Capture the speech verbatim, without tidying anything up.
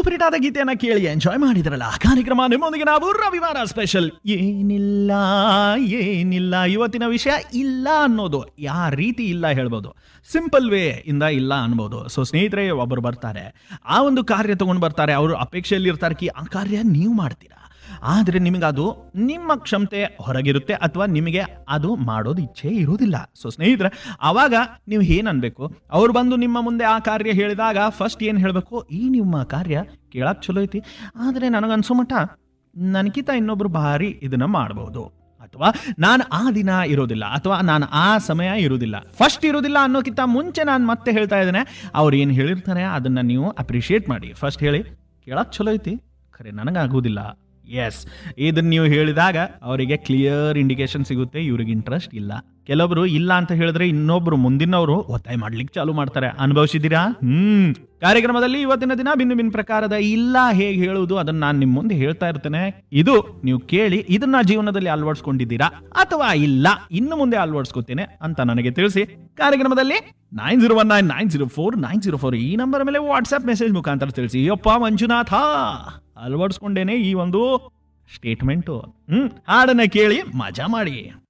Super hit ಆದ ಗೀತೆಯನ್ನ ಕೇಳಿ ಎಂಜಾಯ್ ಮಾಡಿದ್ರಲ್ಲ. ಕಾರ್ಯಕ್ರಮ ನಿಮ್ಮೊಂದಿಗೆ ನಾವು ರವಿವಾರ ಸ್ಪೆಷಲ್. ಏನಿಲ್ಲ ಏನಿಲ್ಲ, ಇವತ್ತಿನ ವಿಷಯ ಇಲ್ಲ ಅನ್ನೋದು. ಯಾವ ರೀತಿ ಇಲ್ಲ ಹೇಳ್ಬೋದು, ಸಿಂಪಲ್ ವೇ ಇಂದ ಇಲ್ಲ ಅನ್ಬೋದು. ಸೊ ಸ್ನೇಹಿತರೆ, ಒಬ್ಬರು ಬರ್ತಾರೆ, ಆ ಒಂದು ಕಾರ್ಯ ತಗೊಂಡು ಬರ್ತಾರೆ, ಅವರು ಅಪೇಕ್ಷೆಯಲ್ಲಿ ಇರ್ತಾರೆ ಕಿ ಆ ಕಾರ್ಯ ನೀವು ಮಾಡ್ತೀರಾ, ಆದರೆ ನಿಮಗದು ನಿಮ್ಮ ಕ್ಷಮತೆ ಹೊರಗಿರುತ್ತೆ ಅಥವಾ ನಿಮಗೆ ಅದು ಮಾಡೋದು ಇಚ್ಛೆ ಇರೋದಿಲ್ಲ. ಸೊ ಸ್ನೇಹಿತರೆ, ಆವಾಗ ನೀವು ಏನು ಅನ್ಬೇಕು, ಅವ್ರು ಬಂದು ನಿಮ್ಮ ಮುಂದೆ ಆ ಕಾರ್ಯ ಹೇಳಿದಾಗ ಫಸ್ಟ್ ಏನು ಹೇಳಬೇಕು, ಈ ನಿಮ್ಮ ಕಾರ್ಯ ಕೇಳಕ್ಕೆ ಚಲೋ ಐತಿ, ಆದರೆ ನನಗನ್ಸೋ ಮಟ್ಟ ನನಗಿಂತ ಇನ್ನೊಬ್ರು ಭಾರಿ ಇದನ್ನ ಮಾಡ್ಬೋದು, ಅಥವಾ ನಾನು ಆ ದಿನ ಇರೋದಿಲ್ಲ, ಅಥವಾ ನಾನು ಆ ಸಮಯ ಇರೋದಿಲ್ಲ. ಫಸ್ಟ್ ಇರೋದಿಲ್ಲ ಅನ್ನೋಕ್ಕಿಂತ ಮುಂಚೆ ನಾನು ಮತ್ತೆ ಹೇಳ್ತಾ ಇದ್ದೇನೆ, ಅವ್ರು ಏನು ಹೇಳಿರ್ತಾರೆ ಅದನ್ನ ನೀವು ಅಪ್ರಿಷಿಯೇಟ್ ಮಾಡಿ. ಫಸ್ಟ್ ಹೇಳಿ, ಕೇಳಕ್ಕೆ ಚಲೋ ಐತಿ, ಖರೆ ನನಗಾಗೋದಿಲ್ಲ. ಎಸ್, ಇದನ್ನ ನೀವು ಹೇಳಿದಾಗ ಅವರಿಗೆ ಕ್ಲಿಯರ್ ಇಂಡಿಕೇಶನ್ ಸಿಗುತ್ತೆ ಇವ್ರಿಗೆ ಇಂಟ್ರೆಸ್ಟ್ ಇಲ್ಲ. ಕೆಲವೊಬ್ರು ಇಲ್ಲ ಅಂತ ಹೇಳಿದ್ರೆ ಇನ್ನೊಬ್ರು ಮುಂದಿನವರು ಒತ್ತಾಯ ಮಾಡ್ಲಿಕ್ಕೆ ಚಾಲು ಮಾಡ್ತಾರೆ. ಅನುಭವಿಸಿದ್ದೀರಾ? ಹ್ಮ್ ಕಾರ್ಯಕ್ರಮದಲ್ಲಿ ಇವತ್ತಿನ ದಿನ ಭಿನ್ನ ಭಿನ್ನ ಪ್ರಕಾರದ ಇಲ್ಲ ಹೇಗೆ ಹೇಳುವುದು ಅದನ್ನ ನಾನು ನಿಮ್ಮ ಮುಂದೆ ಹೇಳ್ತಾ ಇರ್ತೇನೆ. ಇದು ನೀವು ಕೇಳಿ ಇದನ್ನ ಜೀವನದಲ್ಲಿ ಅಳವಡಿಸ್ಕೊಂಡಿದ್ದೀರಾ ಅಥವಾ ಇಲ್ಲ ಇನ್ನು ಮುಂದೆ ಅಳವಡಿಸ್ಕೊತೇನೆ ಅಂತ ನನಗೆ ತಿಳಿಸಿ. ಕಾರ್ಯಕ್ರಮದಲ್ಲಿ nine zero one nine nine zero four nine zero four ಈ ನಂಬರ್ ಮೇಲೆ ವಾಟ್ಸ್ಆಪ್ ಮೆಸೇಜ್ ಮುಖಾಂತರ ತಿಳಿಸಿ. ಯಪ್ಪ ಮಂಜುನಾಥ, ಅಳವಡಿಸ್ಕೊಂಡೇನೆ ಈ ಒಂದು ಸ್ಟೇಟ್ಮೆಂಟು. ಹ್ಮ್ ಹಾಡನ್ನ ಕೇಳಿ ಮಜಾ ಮಾಡಿ.